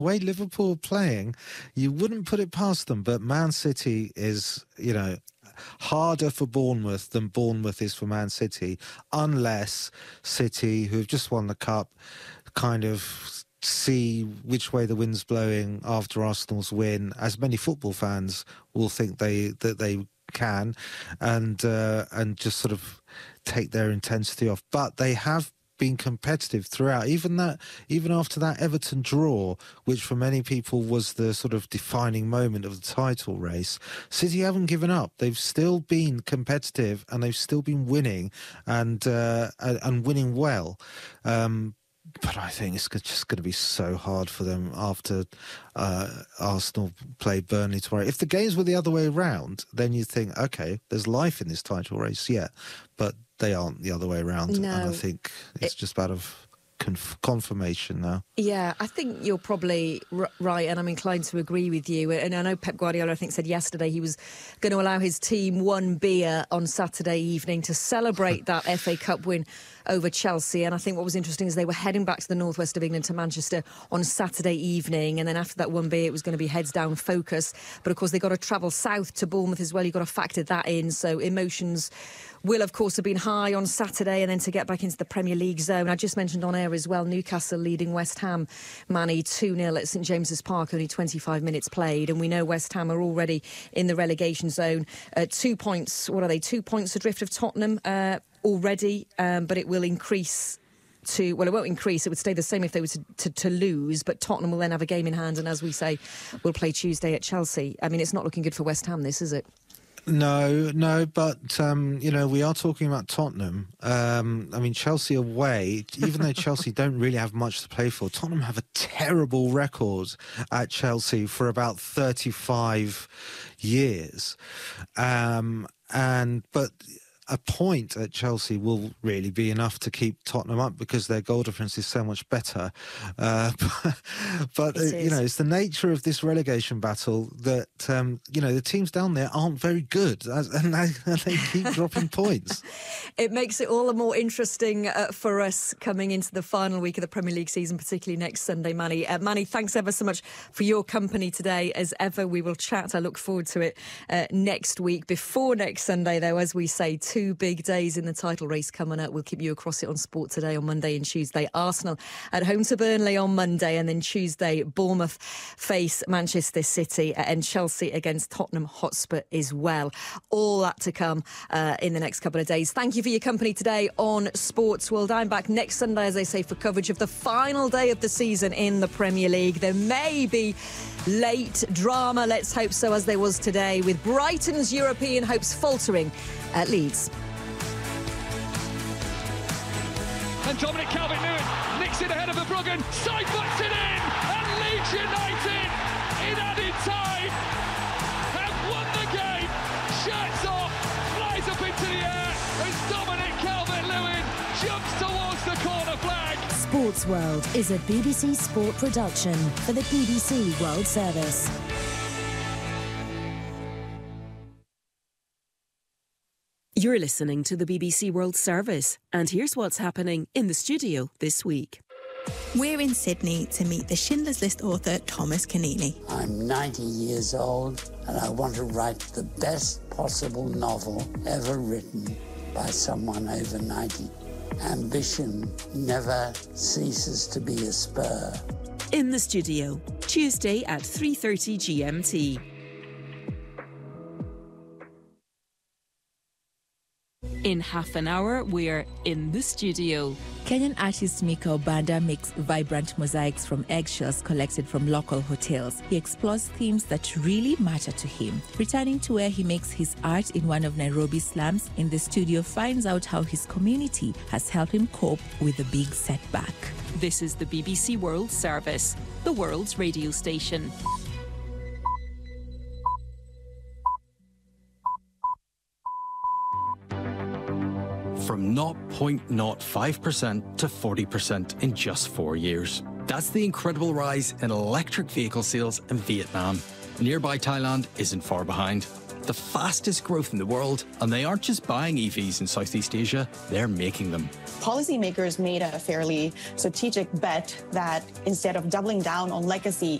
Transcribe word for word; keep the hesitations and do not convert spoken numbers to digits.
The way Liverpool are playing, you wouldn't put it past them, but Man City is, you know, harder for Bournemouth than Bournemouth is for Man City, unless City, who have just won the Cup, kind of see which way the wind's blowing after Arsenal's win, as many football fans will think they that they can, and uh, and just sort of take their intensity off. But they have been competitive throughout, even that even after that Everton draw, which for many people was the sort of defining moment of the title race. City haven't given up. They've still been competitive, and they've still been winning, and uh, and winning well. Um, but I think it's just going to be so hard for them after uh, Arsenal play Burnley tomorrow. If the games were the other way around, then you think, okay, there's life in this title race, yeah, but they aren't the other way around. No. And I think it's it, just out of conf- confirmation now. Yeah, I think you're probably r- right, and I'm inclined to agree with you. And I know Pep Guardiola, I think, said yesterday he was going to allow his team one beer on Saturday evening to celebrate that F A Cup win over Chelsea. And I think what was interesting is they were heading back to the northwest of England, to Manchester, on Saturday evening, and then after that one beer it was going to be heads down focus. But of course they've got to travel south to Bournemouth as well. You've got to factor that in, so emotions will of course have been high on Saturday, and then to get back into the Premier League zone. I just mentioned on air as well, Newcastle leading West Ham, Manny, two nil at St James's Park, only twenty-five minutes played, and we know West Ham are already in the relegation zone. Uh, two points, what are they, two points adrift of Tottenham uh, already, um, but it will increase to, well, it won't increase, it would stay the same if they were to, to, to lose, but Tottenham will then have a game in hand, and as we say, will play Tuesday at Chelsea. I mean, it's not looking good for West Ham, this, is it? No, no, but, um, you know, we are talking about Tottenham. Um, I mean, Chelsea away, even though Chelsea don't really have much to play for, Tottenham have a terrible record at Chelsea for about thirty-five years. Um, and, but... a point at Chelsea will really be enough to keep Tottenham up, because their goal difference is so much better. Uh, but, but uh, you know, it's the nature of this relegation battle that, um, you know, the teams down there aren't very good, and they, and they keep dropping points. It makes it all the more interesting uh, for us coming into the final week of the Premier League season, particularly next Sunday, Manny. Uh, Manny, thanks ever so much for your company today. As ever, we will chat. I look forward to it uh, next week. Before next Sunday, though, as we say, two big days in the title race coming up. We'll keep you across it on Sport Today on Monday and Tuesday. Arsenal at home to Burnley on Monday, and then Tuesday Bournemouth face Manchester City, and Chelsea against Tottenham Hotspur as well. All that to come uh, in the next couple of days. Thank you for your company today on Sports World. I'm back next Sunday, as I say, for coverage of the final day of the season in the Premier League. There may be late drama, let's hope so, as there was today, with Brighton's European hopes faltering at Leeds. And Dominic Calvert-Lewin nicks it ahead of Verbruggen, side puts it in, and Leeds United in added time have won the game. Shirts off, flies up into the air as Dominic Calvert-Lewin jumps towards the corner flag. Sports World is a B B C Sport production for the B B C World Service. You're listening to the B B C World Service, and here's what's happening in the studio this week. We're in Sydney to meet the Schindler's List author Thomas Keneally. I'm ninety years old, and I want to write the best possible novel ever written by someone over ninety. Ambition never ceases to be a spur. In the studio, Tuesday at three thirty G M T. In half an hour, we're in the studio. Kenyan artist Mika Obanda makes vibrant mosaics from eggshells collected from local hotels. He explores themes that really matter to him. Returning to where he makes his art in one of Nairobi's slums, in the studio finds out how his community has helped him cope with the big setback. This is the B B C World Service, the world's radio station. From zero point zero five percent to forty percent in just four years. That's the incredible rise in electric vehicle sales in Vietnam. Nearby Thailand isn't far behind. the fastest growth in the world, and they aren't just buying E Vs in Southeast Asia, they're making them. Policymakers made a fairly strategic bet that instead of doubling down on legacy